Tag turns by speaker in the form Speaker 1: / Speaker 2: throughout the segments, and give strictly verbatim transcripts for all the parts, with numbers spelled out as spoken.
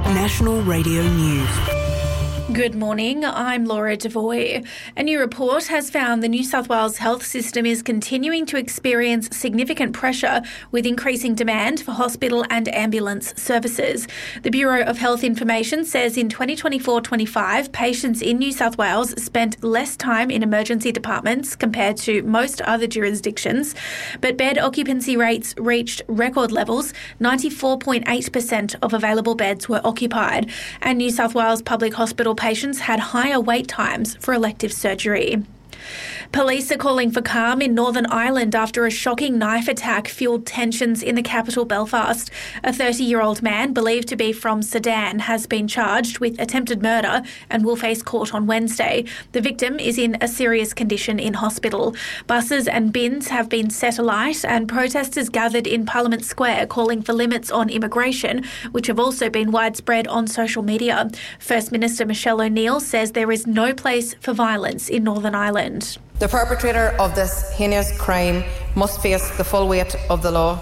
Speaker 1: National Radio News.
Speaker 2: Good morning, I'm Laura Devoy. A new report has found the New South Wales health system is continuing to experience significant pressure with increasing demand for hospital and ambulance services. The Bureau of Health Information says in twenty twenty-four twenty-five, patients in New South Wales spent less time in emergency departments compared to most other jurisdictions, but bed occupancy rates reached record levels. ninety-four point eight percent of available beds were occupied, and New South Wales public hospital patients had higher wait times for elective surgery. Police are calling for calm in Northern Ireland after a shocking knife attack fuelled tensions in the capital Belfast. A thirty-year-old man believed to be from Sudan has been charged with attempted murder and will face court on Wednesday. The victim is in a serious condition in hospital. Buses and bins have been set alight and protesters gathered in Parliament Square calling for limits on immigration, which have also been widespread on social media. First Minister Michelle O'Neill says there is no place for violence in Northern Ireland.
Speaker 3: The perpetrator of this heinous crime must face the full weight of the law.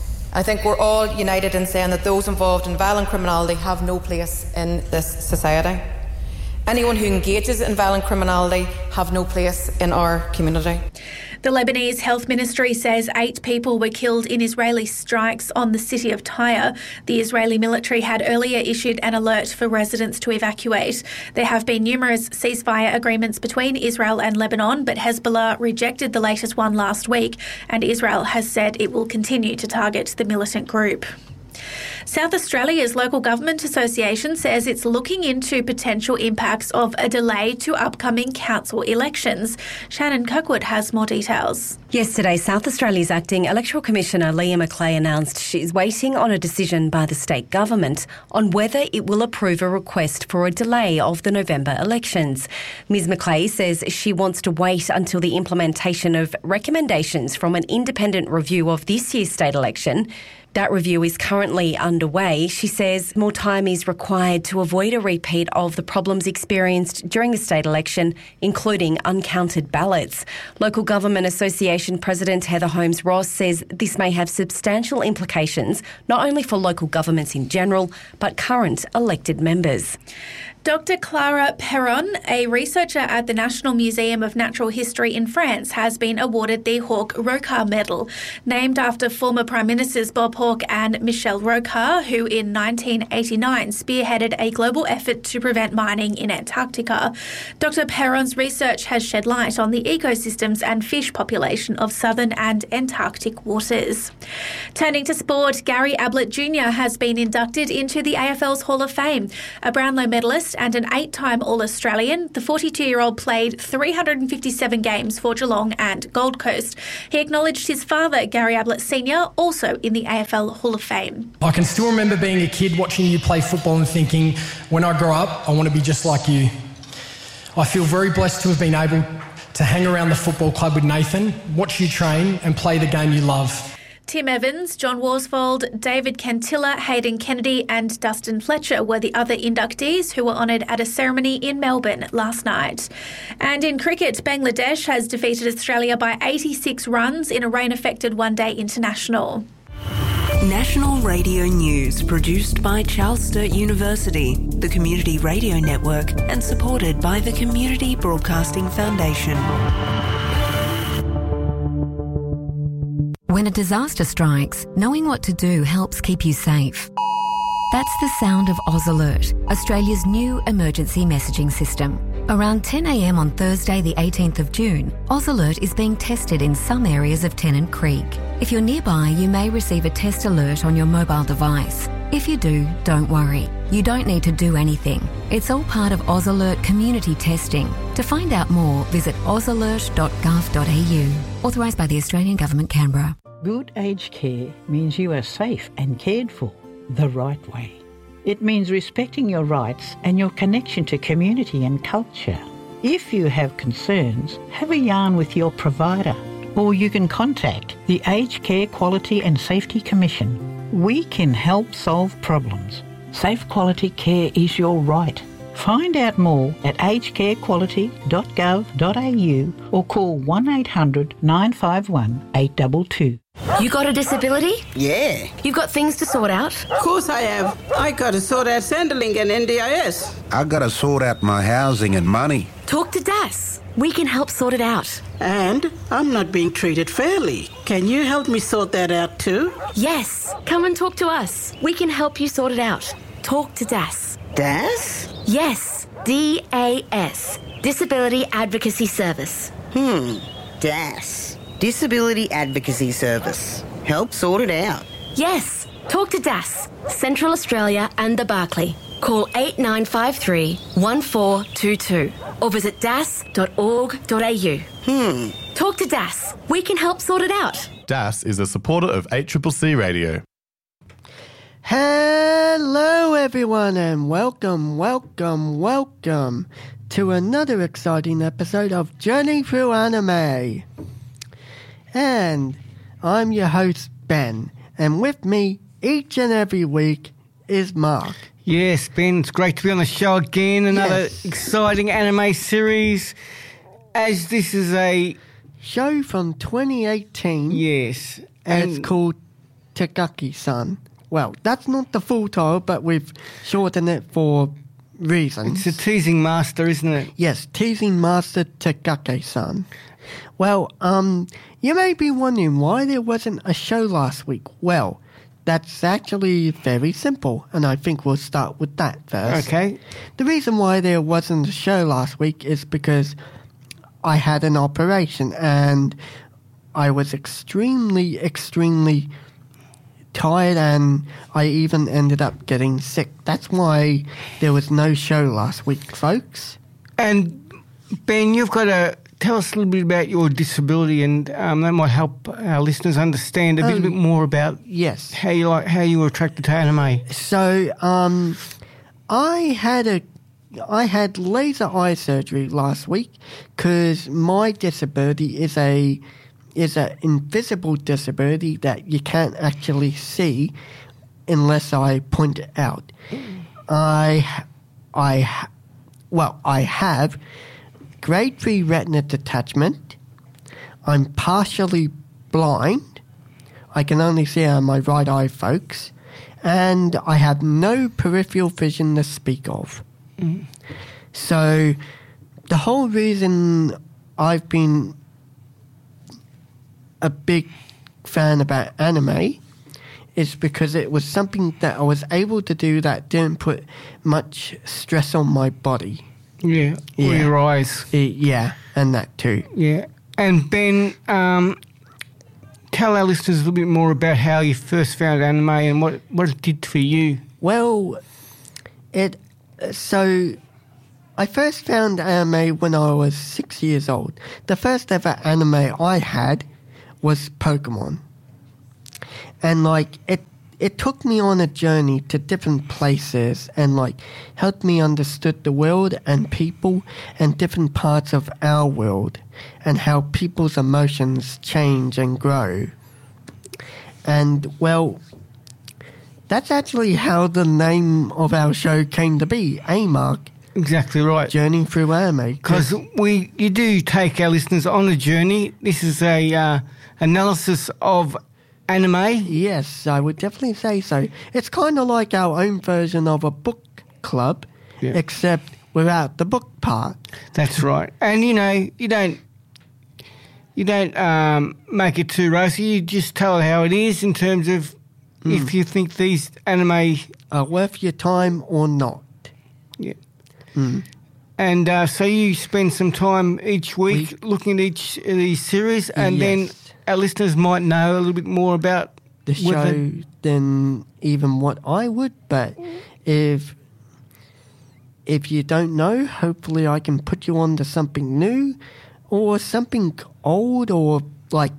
Speaker 3: I think we're all united in saying that those involved in violent criminality have no place in this society. Anyone who engages in violent criminality have no place in our community.
Speaker 2: The Lebanese Health Ministry says eight people were killed in Israeli strikes on the city of Tyre. The Israeli military had earlier issued an alert for residents to evacuate. There have been numerous ceasefire agreements between Israel and Lebanon, but Hezbollah rejected the latest one last week, and Israel has said it will continue to target the militant group. South Australia's local government association says it's looking into potential impacts of a delay to upcoming council elections. Shannon Kirkwood has more details.
Speaker 4: Yesterday, South Australia's acting Electoral Commissioner Leah McLeay announced she's waiting on a decision by the state government on whether it will approve a request for a delay of the November elections. Ms McLeay says she wants to wait until the implementation of recommendations from an independent review of this year's state election. That review is currently underway. She says more time is required to avoid a repeat of the problems experienced during the state election, including uncounted ballots. Local Government Association President Heather Holmes-Ross says this may have substantial implications not only for local governments in general, but current elected members.
Speaker 2: Doctor Clara Perron, a researcher at the National Museum of Natural History in France, has been awarded the Hawke Rocard Medal, named after former Prime Ministers Bob Hawke and Michel Rocard, who in nineteen eighty-nine spearheaded a global effort to prevent mining in Antarctica. Doctor Perron's research has shed light on the ecosystems and fish population of southern and Antarctic waters. Turning to sport, Gary Ablett Junior has been inducted into the A F L's Hall of Fame. A Brownlow medalist and an eight-time All-Australian, the forty-two-year-old played three hundred fifty-seven games for Geelong and Gold Coast. He acknowledged his father, Gary Ablett Senior, also in the A F L Hall of Fame.
Speaker 5: I can still remember being a kid watching you play football and thinking, when I grow up, I want to be just like you. I feel very blessed to have been able to hang around the football club with Nathan, watch you train and play the game you love.
Speaker 2: Tim Evans, John Worsfold, David Cantilla, Hayden Kennedy and Dustin Fletcher were the other inductees who were honoured at a ceremony in Melbourne last night. And in cricket, Bangladesh has defeated Australia by eighty-six runs in a rain-affected one-day international.
Speaker 1: National Radio News, produced by Charles Sturt University, the Community Radio Network, and supported by the Community Broadcasting Foundation.
Speaker 6: When a disaster strikes, knowing what to do helps keep you safe. That's the sound of Oz Alert, Australia's new emergency messaging system. Around ten a m on Thursday the eighteenth of June, Oz Alert is being tested in some areas of Tennant Creek. If you're nearby, you may receive a test alert on your mobile device. If you do, don't worry. You don't need to do anything. It's all part of Oz Alert community testing. To find out more, visit oz alert dot gov dot a u. Authorised by the Australian Government, Canberra.
Speaker 7: Good aged care means you are safe and cared for the right way. It means respecting your rights and your connection to community and culture. If you have concerns, have a yarn with your provider, or you can contact the Aged Care Quality and Safety Commission. We can help solve problems. Safe quality care is your right. Find out more at aged care quality dot gov dot a u or call one eight hundred nine five one eight two two.
Speaker 8: You got a disability?
Speaker 9: Yeah.
Speaker 8: You've got things to sort out?
Speaker 9: Of course I have. I got to sort out Centrelink and N D I S.
Speaker 10: I got to sort out my housing and money.
Speaker 8: Talk to D A S. We can help sort it out.
Speaker 9: And I'm not being treated fairly. Can you help me sort that out too?
Speaker 8: Yes. Come and talk to us. We can help you sort it out. Talk to D A S.
Speaker 9: D A S?
Speaker 8: Yes. D A S. Disability Advocacy Service.
Speaker 9: Hmm. D A S. Disability Advocacy Service. Help sort it out.
Speaker 8: Yes. Talk to D A S, Central Australia and the Barclay. Call eight nine five three, one four two two or visit d a s dot org dot a u.
Speaker 9: Hmm.
Speaker 8: Talk to D A S. We can help sort it out.
Speaker 11: D A S is a supporter of A C C C Radio.
Speaker 12: Hello everyone and welcome, welcome, welcome to another exciting episode of Journey Through Anime. And I'm your host, Ben, and with me each and every week is Mark.
Speaker 13: Yes, Ben, it's great to be on the show again. Another
Speaker 12: Yes.
Speaker 13: exciting anime series. As this is a
Speaker 12: show from twenty eighteen.
Speaker 13: Yes.
Speaker 12: And,
Speaker 13: And
Speaker 12: it's called Takagi-san. Well, that's not the full title, but we've shortened it for reasons.
Speaker 13: It's a teasing master, isn't it?
Speaker 12: Yes, teasing master Takagi-san. Well, um, you may be wondering why there wasn't a show last week. Well, that's actually very simple, and I think we'll start with that first.
Speaker 13: Okay.
Speaker 12: The reason why there wasn't a show last week is because I had an operation, and I was extremely, extremely tired, and I even ended up getting sick. That's why there was no show last week, folks.
Speaker 13: And, Ben, you've got to tell us a little bit about your disability, and um, that might help our listeners understand a
Speaker 12: Um,
Speaker 13: little bit more about
Speaker 12: yes.
Speaker 13: how you like how you were attracted to anime.
Speaker 12: So, um, I had a, I had laser eye surgery last week because my disability is a, is an invisible disability that you can't actually see unless I point it out. I, I, well, I have grade three retina detachment. I'm partially blind. I can only see out of my right eye, folks. And I have no peripheral vision to speak of.
Speaker 13: Mm.
Speaker 12: So the whole reason I've been a big fan about anime is because it was something that I was able to do that didn't put much stress on my body.
Speaker 13: Yeah,
Speaker 12: Yeah.
Speaker 13: or your eyes.
Speaker 12: Uh, yeah, and that too.
Speaker 13: Yeah. And, Ben, um, tell our listeners a little bit more about how you first found anime and what, what it did for you.
Speaker 12: Well, it so I first found anime when I was six years old. The first ever anime I had was Pokemon. And, like, it it took me on a journey to different places and, like, helped me understood the world and people and different parts of our world and how people's emotions change and grow. And, well, that's actually how the name of our show came to be, eh, Mark?
Speaker 13: Exactly right.
Speaker 12: Journey Through Anime.
Speaker 13: Because we, you do take our listeners on a journey. This is a uh, analysis of anime.
Speaker 12: Yes, I would definitely say so. It's kind of like our own version of a book club,
Speaker 13: Yeah.
Speaker 12: except without the book part.
Speaker 13: That's right. And, you know, you don't you don't um, make it too rosy. You just tell it how it is in terms of
Speaker 12: Mm.
Speaker 13: if you think these anime
Speaker 12: are worth your time or not.
Speaker 13: Yeah.
Speaker 12: Mm.
Speaker 13: And uh, so you spend some time each week
Speaker 12: Week.
Speaker 13: looking at each of these series, and then
Speaker 12: Yes.
Speaker 13: our listeners might know a little bit more about
Speaker 12: The
Speaker 13: whether-
Speaker 12: show than even what I would, but if if you don't know, hopefully I can put you on to something new or something old, or like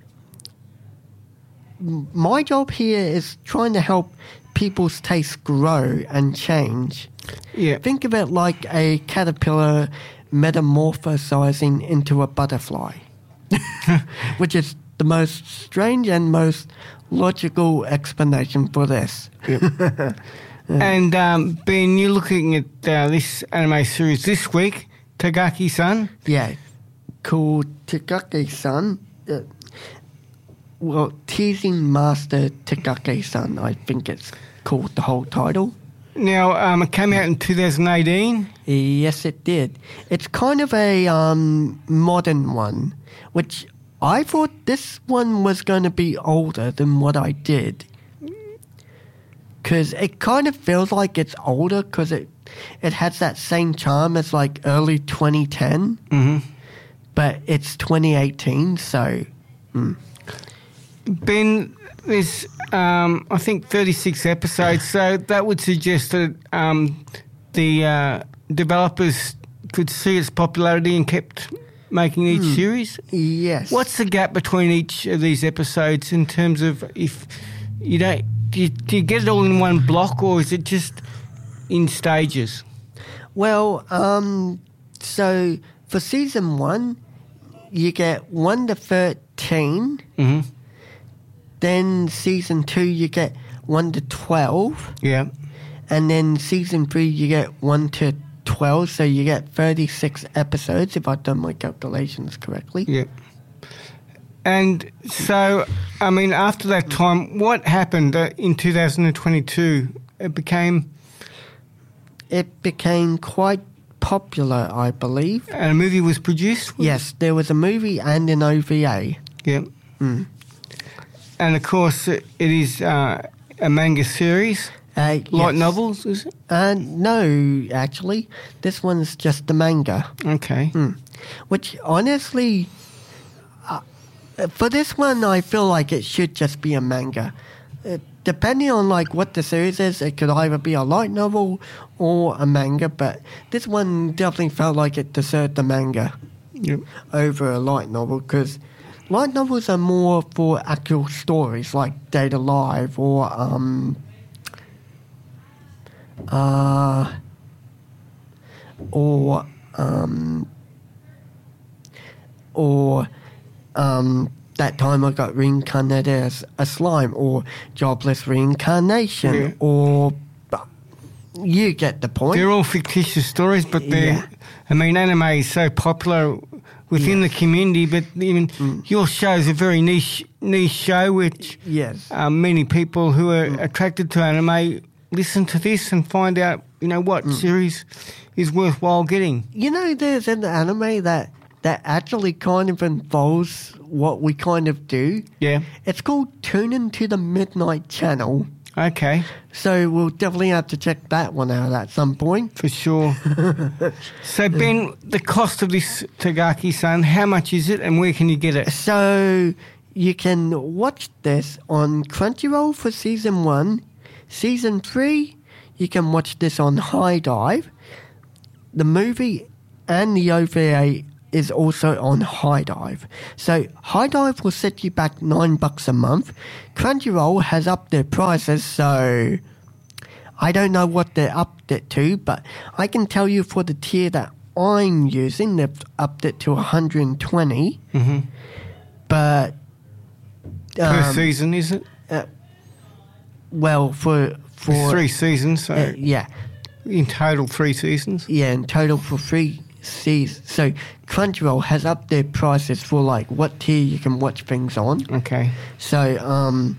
Speaker 12: m- my job here is trying to help people's tastes grow and change.
Speaker 13: Yeah.
Speaker 12: Think of it like a caterpillar metamorphosizing into a butterfly, which is the most strange and most logical explanation for this.
Speaker 13: Yep. And um, Ben, you're looking at uh, this anime series this week, Takagi-san.
Speaker 12: Yeah, called Takagi-san. Uh, well, Teasing Master Takake-san, I think it's called the whole title.
Speaker 13: Now, um, it came out in two thousand eighteen.
Speaker 12: Yes, it did. It's kind of a um, modern one, which I thought this one was going to be older than what I did. Because it kind of feels like it's older because it, it has that same charm as like early twenty ten.
Speaker 13: Mm-hmm.
Speaker 12: But it's twenty eighteen, so... Mm.
Speaker 13: Ben, there's, um, I think, thirty-six episodes, so that would suggest that um, the uh, developers could see its popularity and kept making each
Speaker 12: mm.
Speaker 13: series?
Speaker 12: Yes.
Speaker 13: What's the gap between each of these episodes in terms of if you don't... Do you, do you get it all in one block, or is it just in stages?
Speaker 12: Well, um, so for season one, you get one to thirteen.
Speaker 13: Mm-hmm.
Speaker 12: Then season two, you get one to twelve.
Speaker 13: Yeah.
Speaker 12: And then season three, you get one to twelve. So you get thirty-six episodes, if I've done my calculations correctly.
Speaker 13: Yeah. And so, I mean, after that time, what happened uh, in two thousand twenty-two? It became...
Speaker 12: It became quite popular, I believe.
Speaker 13: And a movie was produced?
Speaker 12: Yes, there was a movie and an O V A.
Speaker 13: Yeah.
Speaker 12: Mm.
Speaker 13: And, of course, it is uh, a manga series.
Speaker 12: Uh,
Speaker 13: Light
Speaker 12: yes.
Speaker 13: novels, is it?
Speaker 12: Uh, no, actually. This one's just the manga.
Speaker 13: Okay.
Speaker 12: Mm. Which, honestly... For this one, I feel like it should just be a manga. Uh, depending on like what the series is, it could either be a light novel or a manga, but this one definitely felt like it deserved the manga
Speaker 13: yep.
Speaker 12: over a light novel, because light novels are more for actual stories like Date Alive or um uh or um or Um, that time I got reincarnated as a slime, or jobless reincarnation,
Speaker 13: yeah.
Speaker 12: or you get the point.
Speaker 13: They're all fictitious stories, but they're.
Speaker 12: Yeah.
Speaker 13: I mean, anime is so popular within
Speaker 12: yes.
Speaker 13: the community, but even
Speaker 12: mm.
Speaker 13: your show is a very niche niche show, which
Speaker 12: yes,
Speaker 13: um, many people who are
Speaker 12: mm.
Speaker 13: attracted to anime listen to this and find out, you know, what
Speaker 12: mm.
Speaker 13: series is worthwhile getting.
Speaker 12: You know, there's an anime that. that actually kind of involves what we kind of do.
Speaker 13: Yeah.
Speaker 12: It's called Tune Into the Midnight Channel.
Speaker 13: Okay.
Speaker 12: So we'll definitely have to check that one out at some point.
Speaker 13: For sure. So, Ben, the cost of this Takake-san, how much is it and where can you get it?
Speaker 12: So you can watch this on Crunchyroll for Season one. Season three, you can watch this on High Dive. The movie and the O V A is also on High Dive. So High Dive will set you back nine bucks a month. Crunchyroll has upped their prices, so I don't know what they're upped it to, but I can tell you for the tier that I'm using, they've upped it to one hundred twenty.
Speaker 13: Mm-hmm.
Speaker 12: But
Speaker 13: um, per season, is it?
Speaker 12: Uh, well, for for
Speaker 13: it's three seasons, so
Speaker 12: uh, yeah,
Speaker 13: in total three seasons.
Speaker 12: Yeah, in total for three. Sees so Crunchyroll has upped their prices for like what tier you can watch things on.
Speaker 13: Okay.
Speaker 12: So um,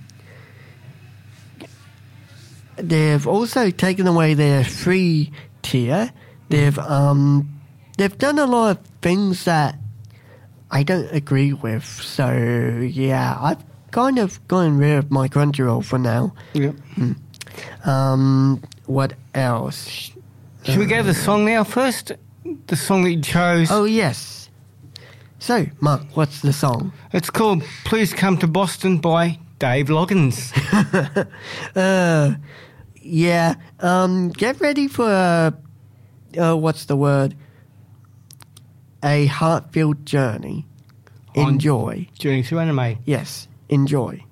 Speaker 12: they've also taken away their free tier. They've um, they've done a lot of things that I don't agree with. So yeah, I've kind of gotten rid of my Crunchyroll for now.
Speaker 13: Yep.
Speaker 12: Mm. Um, what else?
Speaker 13: Should uh, we go to the song now first? The song that you chose.
Speaker 12: Oh, yes. So, Mark, what's the song?
Speaker 13: It's called Please Come to Boston by Dave Loggins.
Speaker 12: uh, yeah. Um, get ready for, a, uh, what's the word? A heart-filled journey.
Speaker 13: On
Speaker 12: Enjoy.
Speaker 13: Journey through anime.
Speaker 12: Yes, enjoy.